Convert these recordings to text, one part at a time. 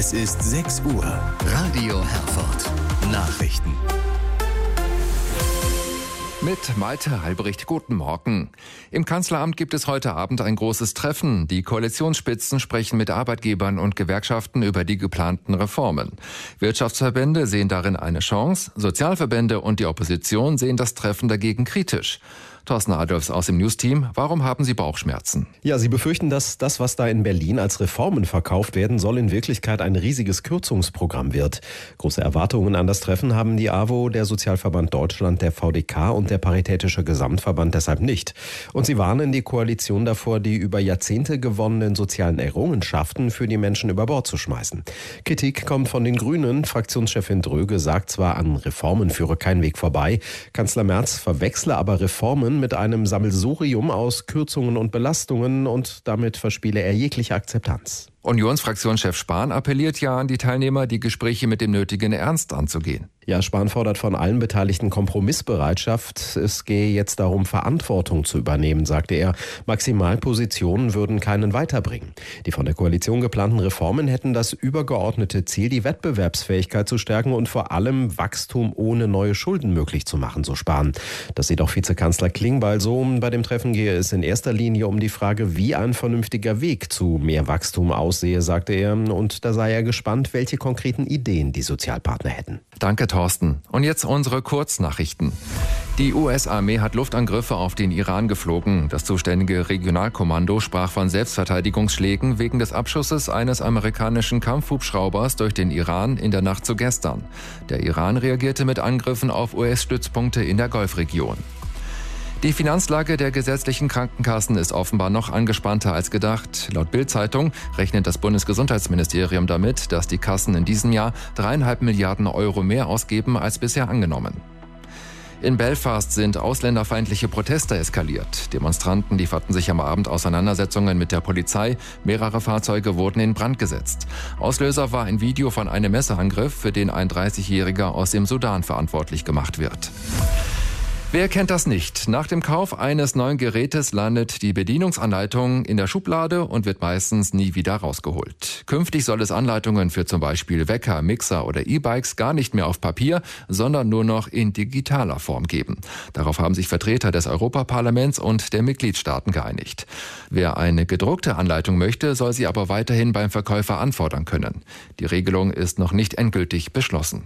Es ist 6 Uhr. Radio Herford. Nachrichten. Mit Malte Halbricht, guten Morgen. Im Kanzleramt gibt es heute Abend ein großes Treffen. Die Koalitionsspitzen sprechen mit Arbeitgebern und Gewerkschaften über die geplanten Reformen. Wirtschaftsverbände sehen darin eine Chance, Sozialverbände und die Opposition sehen das Treffen dagegen kritisch. Thorsten Adolfs aus dem News-Team. Warum haben Sie Bauchschmerzen? Ja, Sie befürchten, dass das, was da in Berlin als Reformen verkauft werden soll, in Wirklichkeit ein riesiges Kürzungsprogramm wird. Große Erwartungen an das Treffen haben die AWO, der Sozialverband Deutschland, der VDK und der Paritätische Gesamtverband deshalb nicht. Und sie warnen die Koalition davor, die über Jahrzehnte gewonnenen sozialen Errungenschaften für die Menschen über Bord zu schmeißen. Kritik kommt von den Grünen. Fraktionschefin Dröge sagt zwar, an Reformen führe kein Weg vorbei. Kanzler Merz verwechsle aber Reformen mit einem Sammelsurium aus Kürzungen und Belastungen und damit verspiele er jegliche Akzeptanz. Unionsfraktionschef Spahn appelliert ja an die Teilnehmer, die Gespräche mit dem nötigen Ernst anzugehen. Ja, Spahn fordert von allen Beteiligten Kompromissbereitschaft. Es gehe jetzt darum, Verantwortung zu übernehmen, sagte er. Maximalpositionen würden keinen weiterbringen. Die von der Koalition geplanten Reformen hätten das übergeordnete Ziel, die Wettbewerbsfähigkeit zu stärken und vor allem Wachstum ohne neue Schulden möglich zu machen, so Spahn. Das sieht auch Vizekanzler Klingbeil so. Bei dem Treffen gehe es in erster Linie um die Frage, wie ein vernünftiger Weg zu mehr Wachstum aussehe, sagte er. Und da sei er gespannt, welche konkreten Ideen die Sozialpartner hätten. Danke, Thorsten. Und jetzt unsere Kurznachrichten. Die US-Armee hat Luftangriffe auf den Iran geflogen. Das zuständige Regionalkommando sprach von Selbstverteidigungsschlägen wegen des Abschusses eines amerikanischen Kampfhubschraubers durch den Iran in der Nacht zu gestern. Der Iran reagierte mit Angriffen auf US-Stützpunkte in der Golfregion. Die Finanzlage der gesetzlichen Krankenkassen ist offenbar noch angespannter als gedacht. Laut Bild-Zeitung rechnet das Bundesgesundheitsministerium damit, dass die Kassen in diesem Jahr 3,5 Milliarden Euro mehr ausgeben als bisher angenommen. In Belfast sind ausländerfeindliche Proteste eskaliert. Demonstranten lieferten sich am Abend Auseinandersetzungen mit der Polizei. Mehrere Fahrzeuge wurden in Brand gesetzt. Auslöser war ein Video von einem Messerangriff, für den ein 30-Jähriger aus dem Sudan verantwortlich gemacht wird. Wer kennt das nicht? Nach dem Kauf eines neuen Gerätes landet die Bedienungsanleitung in der Schublade und wird meistens nie wieder rausgeholt. Künftig soll es Anleitungen für zum Beispiel Wecker, Mixer oder E-Bikes gar nicht mehr auf Papier, sondern nur noch in digitaler Form geben. Darauf haben sich Vertreter des Europaparlaments und der Mitgliedstaaten geeinigt. Wer eine gedruckte Anleitung möchte, soll sie aber weiterhin beim Verkäufer anfordern können. Die Regelung ist noch nicht endgültig beschlossen.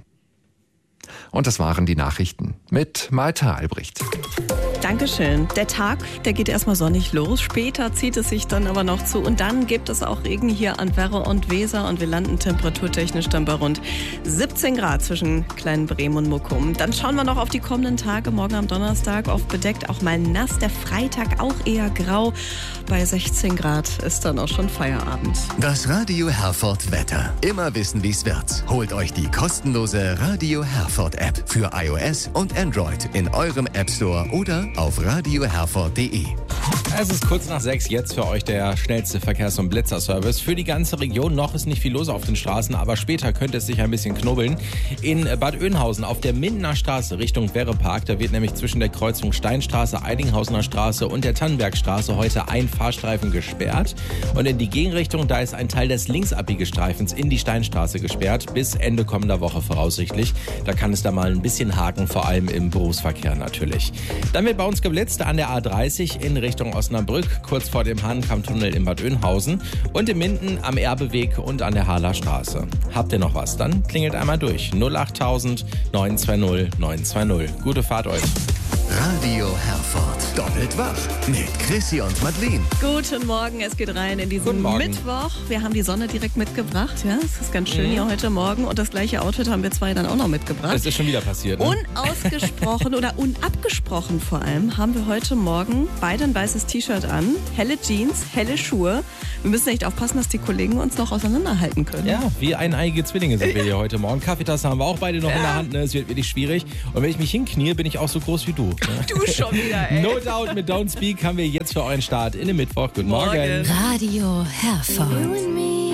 Und das waren die Nachrichten mit Malte Albrecht. Dankeschön. Der Tag, der geht erstmal sonnig los. Später zieht es sich dann aber noch zu. Und dann gibt es auch Regen hier an Werre und Weser. Und wir landen temperaturtechnisch dann bei rund 17 Grad zwischen Kleinbremen und Muckum. Dann schauen wir noch auf die kommenden Tage. Morgen am Donnerstag oft bedeckt, auch mal nass. Der Freitag auch eher grau. Bei 16 Grad ist dann auch schon Feierabend. Das Radio Herford Wetter. Immer wissen, wie es wird. Holt euch die kostenlose Radio Herford App für iOS und Android in eurem App Store oder auf radioherford.de. Es ist kurz nach 6, jetzt für euch der schnellste Verkehrs- und Blitzerservice. Für die ganze Region noch ist nicht viel los auf den Straßen, aber später könnte es sich ein bisschen knubbeln. In Bad Oeynhausen auf der Mindener Straße Richtung Werrepark, da wird nämlich zwischen der Kreuzung Steinstraße, Eidinghausener Straße und der Tannenbergstraße heute ein Fahrstreifen gesperrt. Und in die Gegenrichtung, da ist ein Teil des Linksabbiegestreifens in die Steinstraße gesperrt, bis Ende kommender Woche voraussichtlich. Da kann es da mal ein bisschen haken, vor allem im Berufsverkehr natürlich. Dann wird bei uns geblitzt an der A30 in Richtung Osnabrück, kurz vor dem Hahnenkammtunnel in Bad Oeynhausen und in Minden am Erbeweg und an der Harler Straße. Habt ihr noch was? Dann klingelt einmal durch. 08000 920 920. Gute Fahrt euch. Radio Herford. Doppelt wach mit Chrissy und Madeleine. Guten Morgen, es geht rein in diesen Mittwoch. Wir haben die Sonne direkt mitgebracht. Ja, es ist ganz schön hier heute Morgen. Und das gleiche Outfit haben wir zwei dann auch noch mitgebracht. Das ist schon wieder passiert. Ne? Unausgesprochen oder unabgesprochen vor allem haben wir heute Morgen beide ein weißes T-Shirt an, helle Jeans, helle Schuhe. Wir müssen echt aufpassen, dass die Kollegen uns noch auseinanderhalten können. Ja, wie eineige Zwillinge sind wir hier heute Morgen. Kaffeetasse haben wir auch beide noch in der Hand. Ne? Es wird wirklich schwierig. Und wenn ich mich hinknie, bin ich auch so groß wie du. Du schon wieder, ey. No Doubt mit Don't Speak haben wir jetzt für euren Start in den Mittwoch. Guten Morgen. Radio Herford.